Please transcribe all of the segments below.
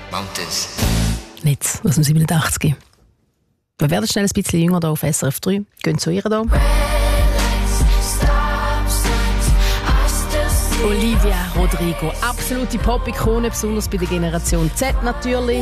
Mountains. Netz aus dem 87. Wir werden schnell ein bisschen jünger hier auf SRF 3. Gehen zu ihr hier. Olivia Rodrigo, absolute Pop-Ikone, besonders bei der Generation Z natürlich.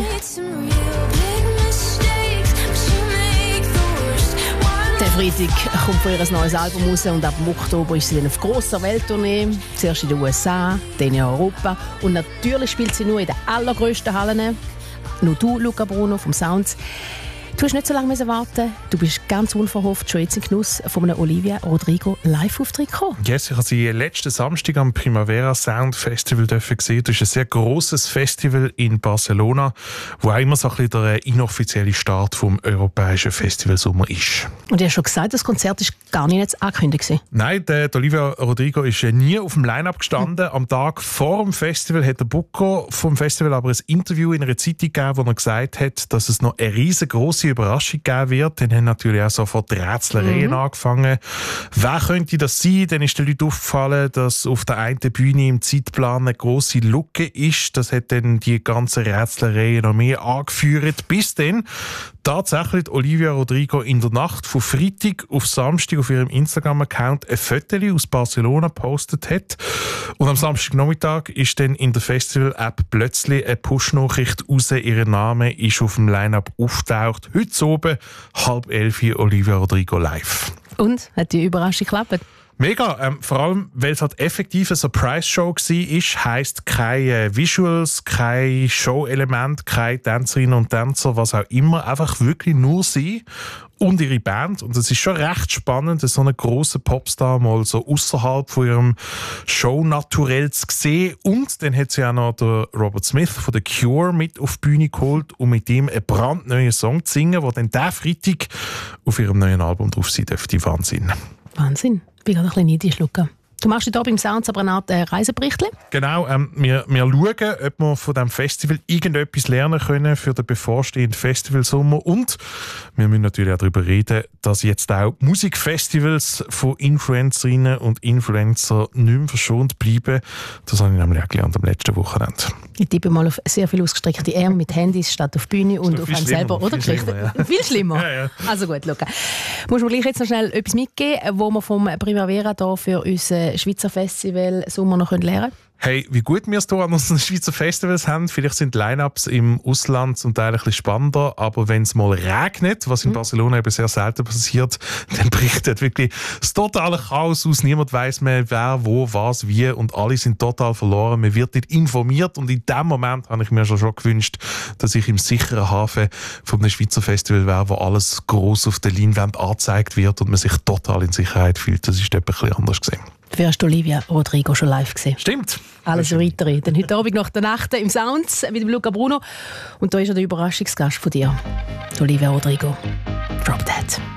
Der Freitag kommt von ihr neues Album raus und ab Oktober ist sie dann auf grosser Welttournee. Zuerst in den USA, dann in Europa und natürlich spielt sie nur in den allergrössten Hallen. Nur du, Luca Bruno vom Sounds. Du hast nicht so lange warten. Du bist ganz unverhofft schon jetzt in Genuss von einem Olivia Rodrigo Live-Auftritt gekommen. Yes, ich habe sie letzten Samstag am Primavera Sound Festival gesehen. Das ist ein sehr grosses Festival in Barcelona, wo auch immer so ein bisschen der inoffizielle Start vom europäischen Festivalsommer ist. Und du hast schon gesagt, das Konzert war gar nicht jetzt angekündigt. Nein, der Olivia Rodrigo ist nie auf dem Line-Up gestanden. Am Tag vor dem Festival hat der Booker vom Festival aber ein Interview in einer Zeitung gegeben, wo er gesagt hat, dass es noch eine riesengroße Überraschung geben wird. Dann haben natürlich auch sofort die Rätselereien angefangen. Wer könnte das sein? Dann ist den Leuten aufgefallen, dass auf der einen Bühne im Zeitplan eine grosse Lücke ist. Das hat dann die ganzen Rätselereien noch mehr angeführt, bis dann tatsächlich Olivia Rodrigo in der Nacht von Freitag auf Samstag auf ihrem Instagram-Account ein Foto aus Barcelona gepostet hat. Und am Samstagnachmittag ist dann in der Festival-App plötzlich eine Push-Nachricht raus. Ihr Name ist auf dem Line-Up auftaucht. Heute oben, 10:30 Olivia Rodrigo live. Und? Hat die Überraschung geklappt? Mega, vor allem, weil es halt effektiv eine Surprise-Show war, heisst keine Visuals, kein Show-Element, keine Tänzerinnen und Tänzer, was auch immer, einfach wirklich nur sie und ihre Band. Und es ist schon recht spannend, so einen grossen Popstar mal so außerhalb von ihrem Show-Naturell zu sehen. Und dann hat sie auch noch den Robert Smith von The Cure mit auf die Bühne geholt und mit ihm einen brandneuen Song zu singen, der dann diesen Freitag auf ihrem neuen Album drauf sein dürfte. Wahnsinn. Wahnsinn. Ich bin gerade ein bisschen neidisch, Luca. Du machst hier beim Sounds aber eine Art Reisebericht. Genau, wir schauen, ob wir von diesem Festival irgendetwas lernen können für den bevorstehenden Festivalsommer. Und wir müssen natürlich auch darüber reden, dass jetzt auch Musikfestivals von Influencerinnen und Influencern nicht mehr verschont bleiben. Das habe ich nämlich auch gelernt am letzten Wochenende. Ich tippe mal auf sehr viel ausgestreckte Arme mit Handys statt auf Bühne und auf einem selber, oder? Viel schlimmer, ja. Viel schlimmer? Ja, ja. Also gut, Luca. Muss mir gleich jetzt noch schnell etwas mitgeben, wo wir vom Primavera hier für unser Schweizer Festival Sommer noch lernen können? Hey, wie gut wir es hier an unseren Schweizer Festivals haben. Vielleicht sind Line-Ups im Ausland zum Teil ein bisschen spannender, aber wenn es mal regnet, was in Barcelona eben sehr selten passiert, dann bricht dort wirklich das totale Chaos aus. Niemand weiss mehr, wer, wo, was, wie und alle sind total verloren. Man wird nicht informiert und in dem Moment habe ich mir schon gewünscht, dass ich im sicheren Hafen von einem Schweizer Festival wäre, wo alles gross auf der Leinwand angezeigt wird und man sich total in Sicherheit fühlt. Das ist ein bisschen anders gesehen. Dafür hast du Olivia Rodrigo schon live gesehen. Stimmt. Alles weitere. Dann heute Abend nach der Nacht im Sounds mit dem Luca Bruno. Und da ist ja der Überraschungsgast von dir, Olivia Rodrigo. Drop That.